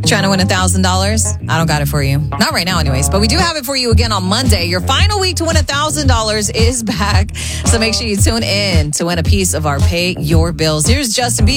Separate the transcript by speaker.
Speaker 1: Trying to win $1,000? I don't got it for you. Not right now anyways, but we do have it for you again on Monday. Your final week to win $1,000 is back. So make sure you tune in to win a piece of our Pay Your Bills. Here's Justin Bieber.